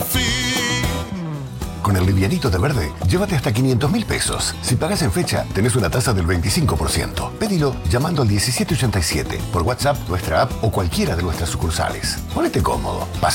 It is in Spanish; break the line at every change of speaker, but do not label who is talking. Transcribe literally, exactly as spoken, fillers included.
Con el livianito de Verde, llévate hasta quinientos mil pesos. Si pagas en fecha, tenés una tasa del veinticinco por ciento. Pedilo llamando al diecisiete ochenta y siete, por WhatsApp, nuestra app o cualquiera de nuestras sucursales. Ponete cómodo.